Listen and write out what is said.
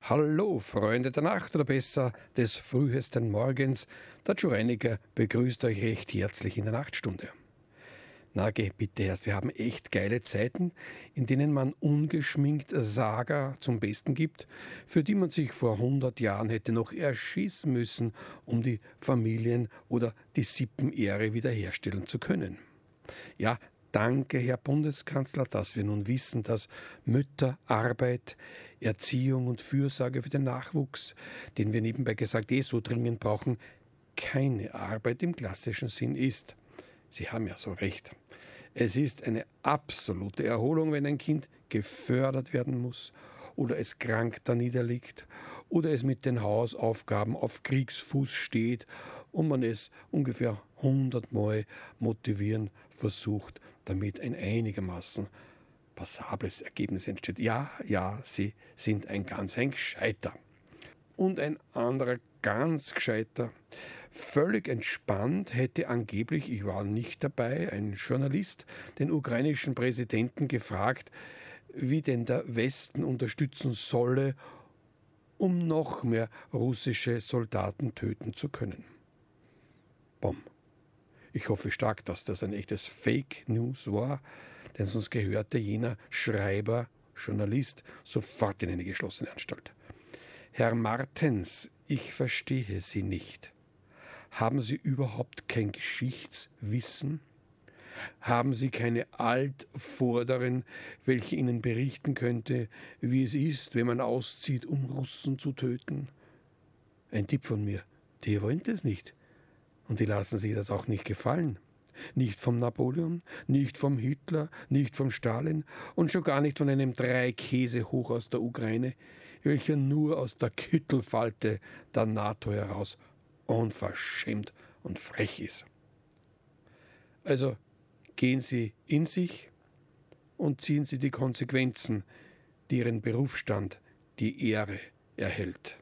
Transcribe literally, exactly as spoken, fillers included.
Hallo, Freunde der Nacht oder besser des frühesten Morgens. Der Joe Reiniger begrüßt euch recht herzlich in der Nachtstunde. Na, geh bitte erst, wir haben echt geile Zeiten, in denen man ungeschminkt Saga zum Besten gibt, für die man sich vor hundert Jahren hätte noch erschießen müssen, um die Familien- oder die Sippenehre wiederherstellen zu können. Ja, danke, Herr Bundeskanzler, dass wir nun wissen, dass Mütterarbeit, Erziehung und Fürsorge für den Nachwuchs, den wir nebenbei gesagt eh so dringend brauchen, keine Arbeit im klassischen Sinn ist. Sie haben ja so recht. Es ist eine absolute Erholung, wenn ein Kind gefördert werden muss oder es krank da niederliegt oder es mit den Hausaufgaben auf Kriegsfuß steht und man es ungefähr hundertmal motivieren versucht, damit ein einigermaßen passables Ergebnis entsteht. Ja, ja, Sie sind ein ganz ein Gescheiter. Und ein anderer ganz Gescheiter, völlig entspannt hätte angeblich, ich war nicht dabei, ein Journalist den ukrainischen Präsidenten gefragt, wie denn der Westen unterstützen solle, um noch mehr russische Soldaten töten zu können. Bom. Ich hoffe stark, dass das ein echtes Fake News war, denn sonst gehörte jener Schreiber, Journalist, sofort in eine geschlossene Anstalt. Herr Martens, ich verstehe Sie nicht. Haben Sie überhaupt kein Geschichtswissen? Haben Sie keine Altvorderin, welche Ihnen berichten könnte, wie es ist, wenn man auszieht, um Russen zu töten? Ein Tipp von mir, die wollen das nicht. Und die lassen sich das auch nicht gefallen. Nicht vom Napoleon, nicht vom Hitler, nicht vom Stalin und schon gar nicht von einem Dreikäsehoch aus der Ukraine, welcher nur aus der Kittelfalte der NATO heraus unverschämt und frech ist. Also gehen Sie in sich und ziehen Sie die Konsequenzen, die Ihren Berufsstand, die Ehre erhält.